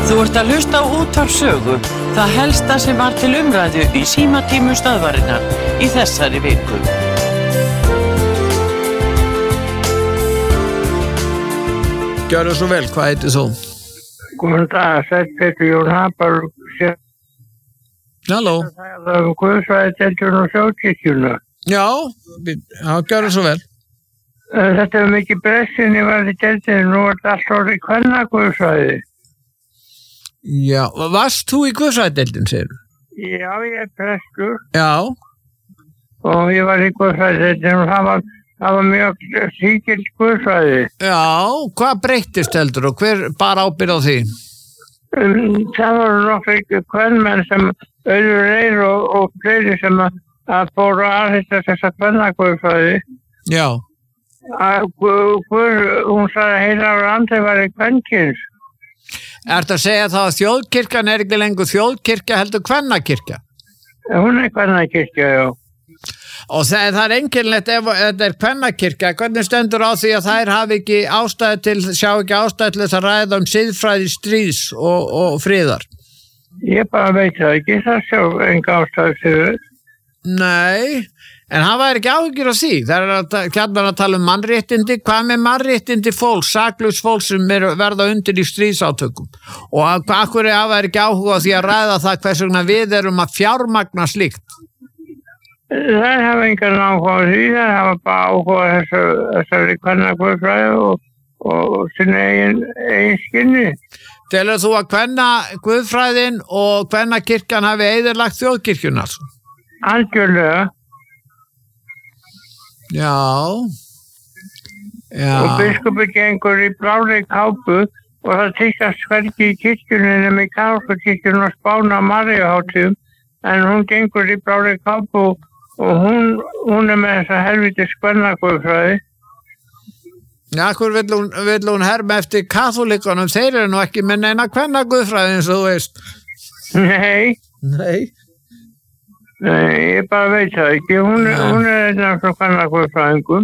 Þú ert að hlusta á Útvarp Sögu, það helsta sem var til umræðu í símatímum stöðvarinnar í þessari viku. Gjörðu svo vel, hvað heitir þú? Góðan dag, sæll Pétur Jón Hapar. Halló. Það Guðsfræðideildina og Þjóðkirkjuna. Já, gjörðu svo vel. Þetta mikið bressin ég var í deildinu, nú er þetta allt orðið kvennaguðsfræði. Já, varst þú í Guðsfræðideildin, segir þú? Já, ég er prestur. Já. Og ég var í Guðsfræðideildinu og það var mjög síkild Guðsfræði. Já, hvað breyttist heldur og hver bar ábyrgð á því? Það voru nokkri kvenmenn sem Auður Eyr og fleiri sem að fóru aðhytta þessa kvennaguðsfræði. Já. Hún sagði að heilagur andi var í kvenkins. Ertu að segja þá að þjóðkirkjan er ekki lengur þjóðkirkja heldur kvennakirkja? Hún er kvennakirkja, já. Og það er einkennilegt ef þetta er kvennakirkja, hvernig stendur á því að þær hafi ekki sjá ekki ástæðu til þess að ræða siðfræði stríðs og friðar? Ég bara veit það ekki, það sjá enga ástæðu fyrir. Nei, en hann var ekki áhyggjur á því. Það er að tala mannréttindi. Hvað með mannréttindi fólks, saklaus fólks sem verða undir í stríðsátökum? Og akkur hafa ekki áhuga á því að ræða það hvers vegna við erum að fjármagna slíkt? Það hafa engan áhuga á því, það hafa bara áhuga á þessari kvennaguðsfræði og sinni eigin skinni. Telur þú að kvennaguðfræðin og kvennakirkjan hafi eyðilagt þjóðkirkjuna? Algjörlega. Já. Og biskupi gengur í blári kápu og það tíkast hvergi í kirkjunni nema í kaþólsku kirkjunni og Spána Maríuhátíðum, en hún gengur í blári kápu og hún er með þessa helvítis kvennaguðfræði. Já, hver vill hún herma eftir kaþólikunum? Þeir eru nú ekki með neina kvennaguðfræði eins og þú veist. Nei, ég bara veit það ekki. Hún er einn af kvennaguðfræðingum.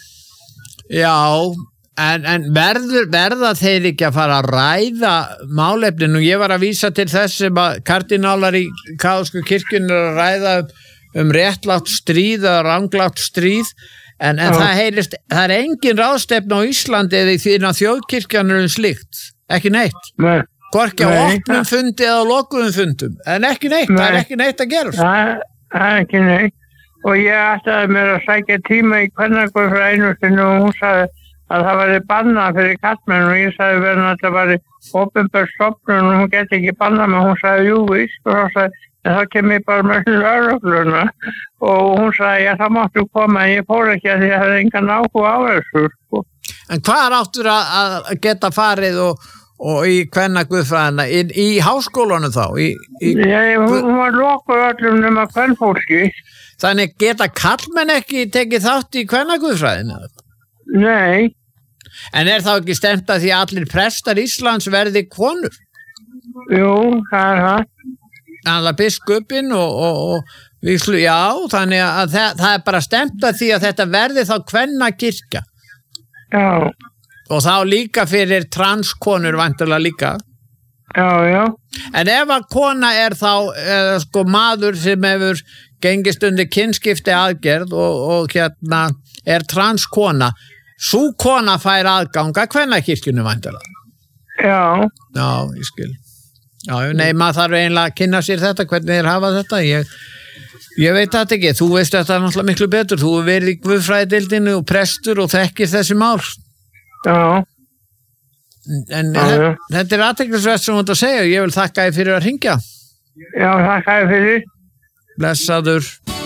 Já, en verða þeir ekki að fara að ræða málefnin? Og ég var að vísa til þess sem að kardinálar í kaþólsku kirkjunni eru að ræða réttlátt stríð eða ranglátt stríð, en það er engin ráðstefna á Íslandi eða í því að þjóðkirkjan slíkt, ekki neitt. Hvorki á opnum fundi eða á lokuðum fundum, en ekki neitt, það er ekki neitt að gera. Það er ekki neitt, og ég ætlaði mér að sækja tíma í kvennaguðfræðinu og hún sagði að það væri bannað fyrir kallmenn og ég sagði verið að það væri opinber stofnun og hún geti ekki bannað, men hún sagði jú víst og þá sagði en þá kem ég bara með lögregluna og hún sagði já það máttu koma en ég fór ekki að því að það hefði engan áhuga á þessu. En hvað áttur að geta farið og í kvennaguðfræðina í háskólanum þá? Hún var lokuð öllum nema kvenfólki. Þannig geta karlmenn ekki tekið þátt í kvennaguðfræðina? Nei. En er þá ekki stemt að því að allir prestar Íslands verði konur? Jú, það er það. Alla biskupinn og já, þannig að það er bara stemt að því að þetta verði þá kvennakirkja. Já. Og þá líka fyrir transkonur vantarlega líka. Já. En ef að kona er þá maður sem hefur gengist undir kynskipti aðgerð og er transkona, sú kona fær aðgang að kvennakirkjunni vantarlega. Já. Já, ég skil. Já, nei, maður þarf eiginlega að kynna sér þetta, hvernig þeir hafa þetta. Ég veit þetta ekki, þú veist þetta náttúrulega miklu betur. Þú hefur verið í Guðfræðideildinni og prestur og þekkir þessi mál. Já. En þetta er athyglisvert sem þú ert að segja og ég vil þakka þér fyrir að hringja. Já, þakka þér fyrir. Blessaður.